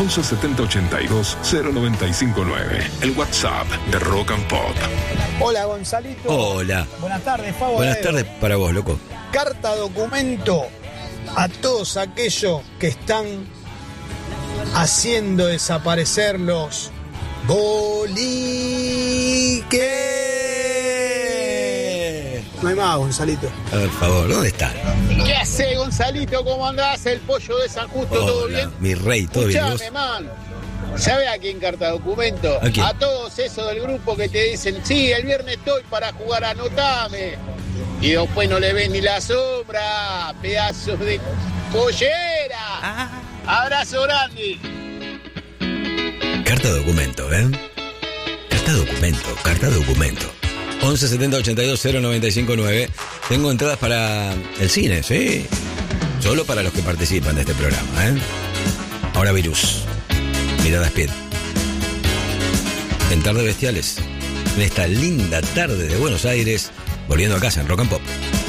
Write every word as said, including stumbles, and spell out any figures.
once setenta ochenta y dos cero noventa y cinco nueve. El WhatsApp de Rock and Pop. Hola, Gonzalito. Hola. Buenas tardes, Fabo. Buenas tardes para vos, loco. Carta documento a todos aquellos que están haciendo desaparecer los boliques. No hay más, Gonzalito. A ver, por favor, ¿dónde está? ¿Qué hace, Gonzalito? ¿Cómo andás? El pollo de San Justo, Hola, ¿todo bien? mi rey, ¿todo bien? Escuchame, man. ¿Sabe a quién carta documento? ¿A quién? A todos esos del grupo que te dicen, sí, el viernes estoy para jugar, anotame. Y después no le ven ni la sombra, pedazos de pollera. Ah. Abrazo grande. Carta documento, ¿eh? Carta documento, carta documento. once setenta ochenta y dos cero noventa y cinco nueve. Tengo entradas para el cine, ¿sí? Solo para los que participan de este programa, ¿eh? Ahora Virus. Mirada Speed. En Tardes Bestiales. En esta linda tarde de Buenos Aires. Volviendo a casa en Rock and Pop.